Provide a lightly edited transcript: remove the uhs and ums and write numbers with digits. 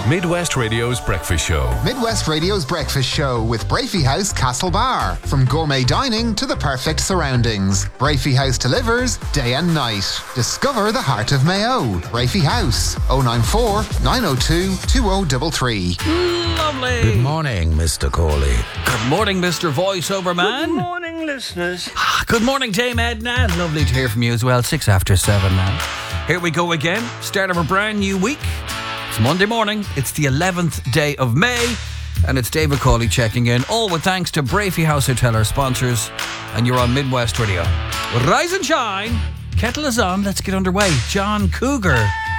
Midwest Radio's Breakfast Show. Midwest Radio's Breakfast Show with Brafey House Castlebar. From gourmet dining to the perfect surroundings, Brafey House delivers day and night. Discover the heart of Mayo. Brafey House, 094 902 2033. Lovely. Good morning, Mr. Corley. Good morning, Mr. Voiceover Man. Good morning, listeners. Good morning, Dame Edna. Lovely to hear from you as well. 7 now. Here we go again. Start of a brand new week. It's Monday morning. It's the 11th day of May. And it's David Cawley checking in. All with thanks to Brafey House Hotel, our sponsors. And you're on Midwest Radio. Rise and shine. Kettle is on. Let's get underway. John Cougar.